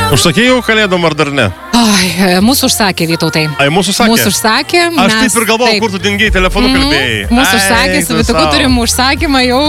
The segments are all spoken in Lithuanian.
Užsakė jau kalėdom ar dar ne? Ai, mūsų užsakė, Vytautai. Ai, mūsų užsakė? Mūsų užsakė. Aš taip ir galvojau, kur tu dingiai telefonu kalbėjai. Mūsų užsakė, su Vytuku turim užsakymą jau.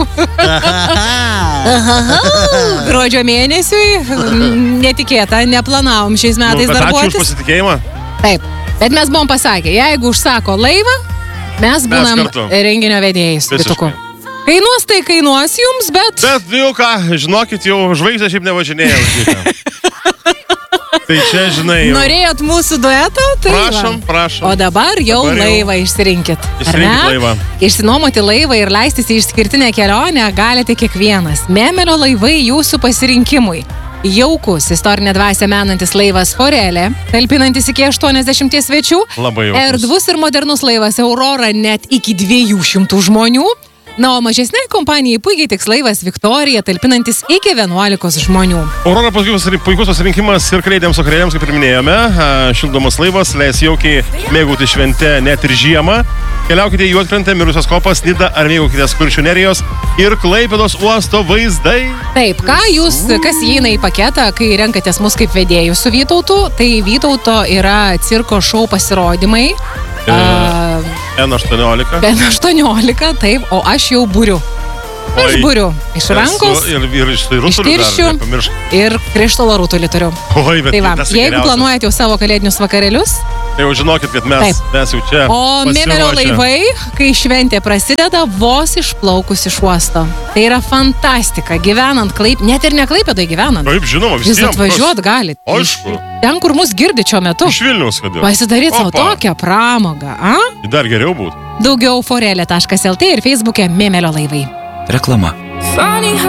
Gruodžio mėnesiui. Netikėta, neplanavom šiais metais darbuotis. Ačiū už pasitikėjimą. Taip, bet mes buvom pasakę, jeigu užsako laivą, mes būnam renginio vedėjais, Vytuku. Kainuos tai kainuos jums, bet... Bet jau ką, žinokit, jau žvaigždė šiaip nevažinėjau. Tai čia, žinai... Jau... Norėjot mūsų dueto? Tai prašom. O dabar jau laivą išsirinkit. Išsirinkit laivą. Išsinuomoti laivą ir leistis į išskirtinę kelionę galite kiekvienas. Memelio laivai jūsų pasirinkimui. Jaukus, istorinę dvasią menantis laivas Forelė, talpinantis iki 80 svečių. Labai jaukus. Erdvus ir modernus laivas Aurora net iki 200 žmonių. Na, o mažesniai kompanijai puikiai tiks laivas Viktorija, talpinantis iki 11 žmonių. Aurora puikus pasirinkimas ir kalėdėms vakarėliams, kaip ir minėjome. Šildomas laivas leis jaukiai mėgauti šventę net ir žiemą. Keliaukite į Juodkrantę, Mirusios kopas, Nidą ar mėgaukitės Kuršių nerijos ir Klaipėdos uosto vaizdai. Taip, kas įeina į paketą, kai renkatės mus kaip vedėjus su Vytautu, tai Vytauto yra cirko šou pasirodymai. N18. N18, taip, o aš jau buriu. Aš buriu iš rankos, iš tirščių ir krištolo rutulį turiu. Tai va, jeigu planuojate jau savo kalėdinius vakarėlius, tai jau žinokit, kad mes jau čia o Memelio laivai, kai šventė prasideda, vos išplaukus iš uosto. Tai yra fantastika, gyvenant net ir ne Klaipėdoje gyvenant. Taip, žinoma, visiems. Jūs atvažiuot galit. Aišku. Ten, kur mus girdi šiuo metu. Iš Vilniaus, kad jau. Pasidaryt savo tokią pramogą, Dar geriau būtų. Daugiau forelė.lt ir Facebook'e Memelio laivai. Reklama.